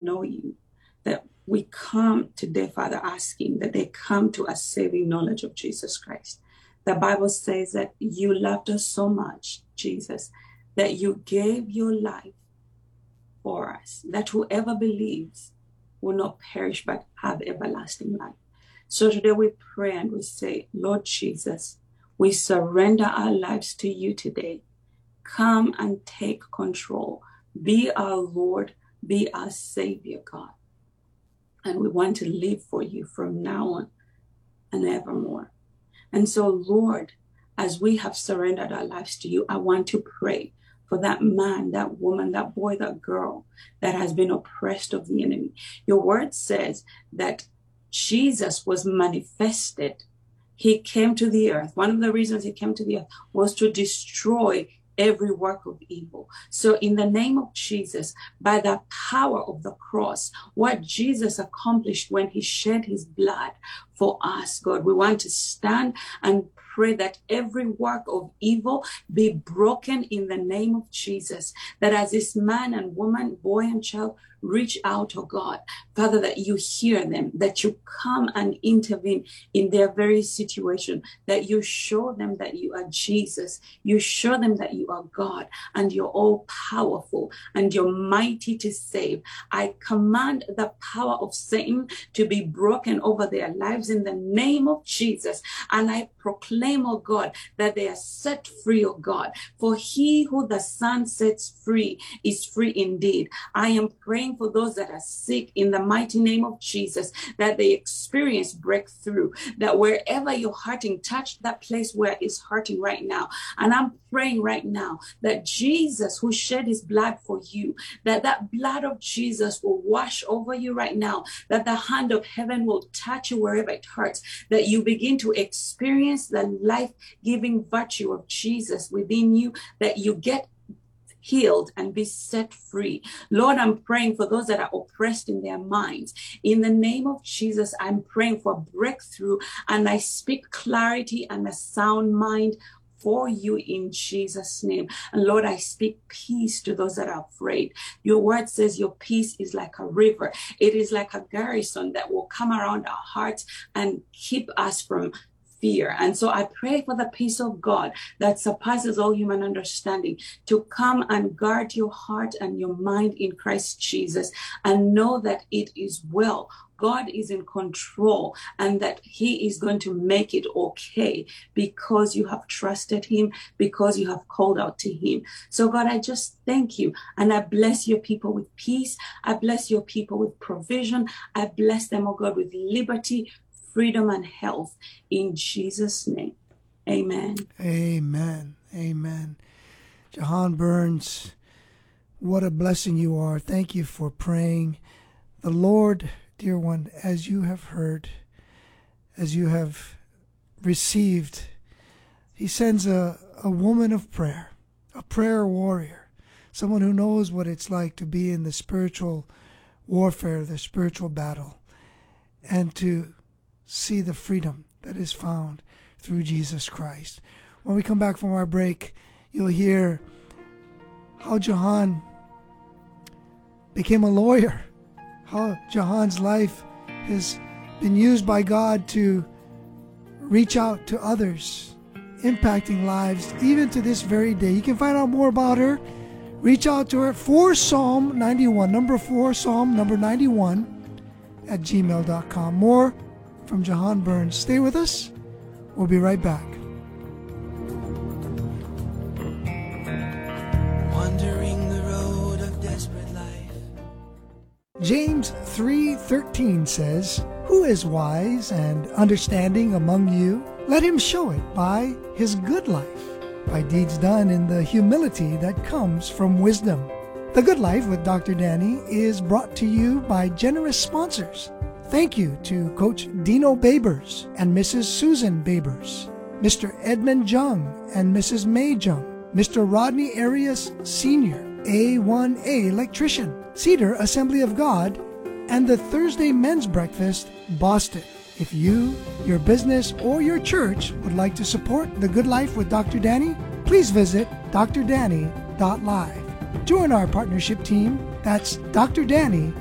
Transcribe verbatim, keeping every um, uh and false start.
know you, that we come today, Father, asking that they come to a saving knowledge of Jesus Christ. The Bible says that you loved us so much, Jesus, that you gave your life for us, that whoever believes will not perish but have everlasting life. So today we pray and we say, Lord Jesus, we surrender our lives to you today. Come and take control. Be our Lord, be our Savior, God. And we want to live for you from now on and evermore. And so, Lord, as we have surrendered our lives to you, I want to pray for that man, that woman, that boy, that girl that has been oppressed of the enemy. Your word says that Jesus was manifested. He came to the earth. One of the reasons he came to the earth was to destroy every work of evil. So in the name of Jesus, by the power of the cross, what Jesus accomplished when he shed his blood for us, God, we want to stand and pray that every work of evil be broken in the name of Jesus, that as this man and woman, boy and child reach out, oh God, Father, that you hear them, that you come and intervene in their very situation, that you show them that you are Jesus, you show them that you are God, and you're all powerful, and you're mighty to save. I command the power of Satan to be broken over their lives in the name of Jesus, and I proclaim, oh God, that they are set free, oh God, for he who the Son sets free is free indeed. I am praying for those that are sick in the mighty name of Jesus, that they experience breakthrough, that wherever you're hurting, touch that place where it's hurting right now. And I'm praying right now that Jesus, who shed his blood for you, that that blood of Jesus will wash over you right now, that the hand of heaven will touch you wherever it hurts, that you begin to experience the life-giving virtue of Jesus within you, that you get healed and be set free. Lord, I'm praying for those that are oppressed in their minds. In the name of Jesus, I'm praying for breakthrough, and I speak clarity and a sound mind for you in Jesus' name. And Lord, I speak peace to those that are afraid. Your word says your peace is like a river. It is like a garrison that will come around our hearts and keep us from fear. And so I pray for the peace of God that surpasses all human understanding to come and guard your heart and your mind in Christ Jesus, and know that it is well. God is in control, and that he is going to make it okay because you have trusted him, because you have called out to him. So God, I just thank you, and I bless your people with peace. I bless your people with provision. I bless them, oh God, with liberty, freedom, and health in Jesus' name. Amen. Amen. Amen. Jahan Burns, what a blessing you are. Thank you for praying. The Lord, dear one, as you have heard, as you have received, he sends a, a woman of prayer, a prayer warrior, someone who knows what it's like to be in the spiritual warfare, the spiritual battle, and to see the freedom that is found through Jesus Christ. When we come back from our break, you'll hear how Jahan became a lawyer, how Jahan's life has been used by God to reach out to others, impacting lives even to this very day. You can find out more about her. Reach out to her for Psalm ninety-one, number four, Psalm number ninety-one at gmail dot com. More from Jahan Burns. Stay with us. We'll be right back. Wandering the road of desperate life. James three thirteen says, "Who is wise and understanding among you? Let him show it by his good life, by deeds done in the humility that comes from wisdom." The Good Life with Doctor Danny is brought to you by generous sponsors. Thank you to Coach Dino Babers and Missus Susan Babers, Mister Edmund Jung and Missus May Jung, Mister Rodney Arias Senior, A one A Electrician, Cedar Assembly of God, and the Thursday Men's Breakfast, Boston. If you, your business, or your church would like to support The Good Life with Doctor Danny, please visit d r danny dot live. Join our partnership team. That's d r danny